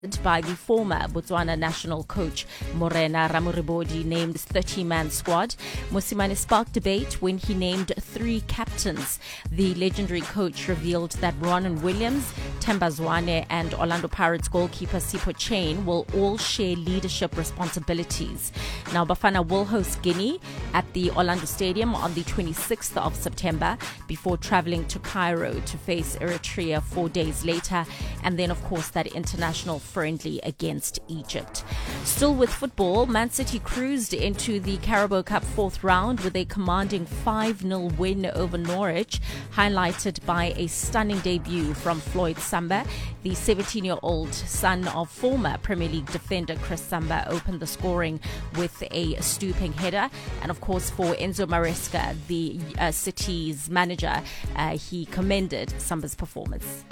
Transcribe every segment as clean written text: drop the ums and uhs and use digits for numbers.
by the former Botswana national coach Morena Ramoribodi named 30-man squad. Mosimane sparked debate when he named 3 captains. The legendary coach revealed that Ronan Williams, Themba Zwane and Orlando Pirates goalkeeper Sipho Chain will all share leadership responsibilities. Now Bafana will host Guinea at the Orlando Stadium on the 26th of September before travelling to Cairo to face Eritrea 4 days later, and then of course that international friendly against Egypt. Still with football, Man City cruised into the Carabao Cup 4th round with a commanding 5-0 win over Norwich, highlighted by a stunning debut from Floyd Samba. The 17-year-old son of former Premier League defender Chris Samba opened the scoring with a stooping header. And of course for Enzo Maresca, the City's manager, he commended Samba's performance.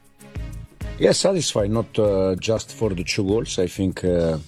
Yes, satisfied, not just for the 2 goals. I think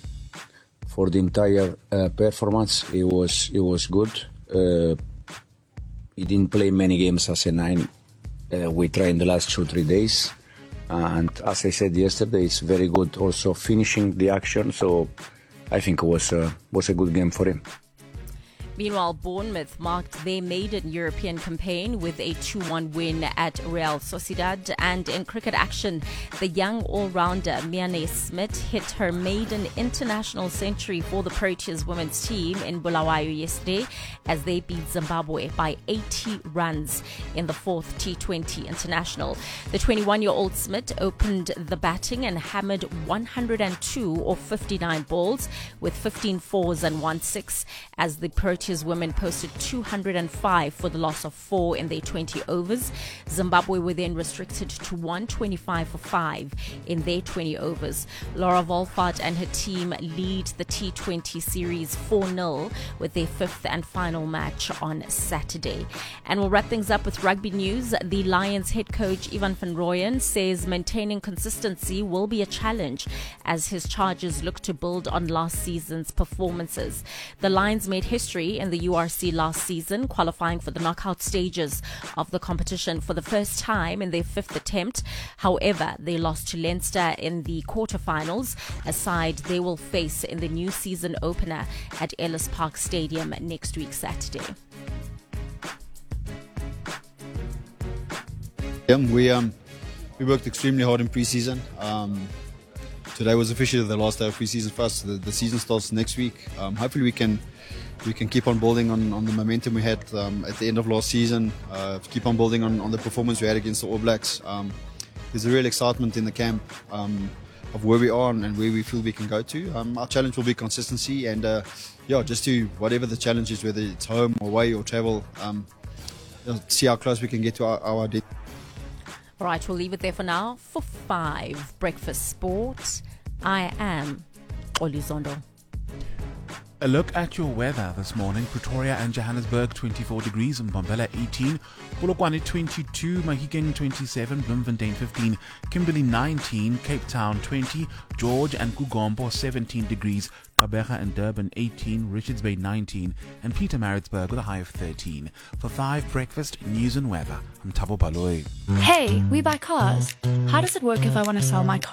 for the entire performance, it was good. He didn't play many games as a 9. We tried in the last 2-3 days. And as I said yesterday, it's very good also finishing the action. So I think it was a good game for him. Meanwhile, Bournemouth marked their maiden European campaign with a 2-1 win at Real Sociedad. And in cricket action, the young all-rounder Miane Smith hit her maiden international century for the Proteas women's team in Bulawayo yesterday as they beat Zimbabwe by 80 runs in the 4th T20 International. The 21-year-old Smith opened the batting and hammered 102 or 59 balls with 15 fours and 1 6 as the Proteas women posted 205 for the loss of 4 in their 20 overs. Zimbabwe were then restricted to 125 for 5 in their 20 overs. Laura Wolfart and her team lead the T20 series 4-0 with their 5th and final match on Saturday. And we'll wrap things up with rugby news. The Lions head coach Ivan van Rooyen says maintaining consistency will be a challenge as his charges look to build on last season's performances. The Lions made history in the URC last season, qualifying for the knockout stages of the competition for the first time in their 5th attempt. However, they lost to Leinster in the quarterfinals, a side they will face in the new season opener at Ellis Park Stadium next week, Saturday. We worked extremely hard in pre-season. Today was officially the last day of pre-season for us. The season starts next week. Hopefully we can keep on building on the momentum we had at the end of last season, keep on building on the performance we had against the All Blacks. There's a real excitement in the camp of where we are and where we feel we can go to. Our challenge will be consistency and just to whatever the challenge is, whether it's home, away or travel, see how close we can get to our ideal. All right, we'll leave it there for now. For 5 Breakfast Sports, I am Olizondo. A look at your weather this morning. Pretoria and Johannesburg 24 degrees, Mbombela 18, Polokwane 22, Mahikeng 27, Bloemfontein 15, Kimberley 19, Cape Town 20, George and Kugombo 17 degrees, Gqeberha and Durban 18, Richards Bay 19, and Pietermaritzburg with a high of 13. For 5 Breakfast News and Weather, I'm Thabo Baloyi. Hey, we buy cars. How does it work if I want to sell my car?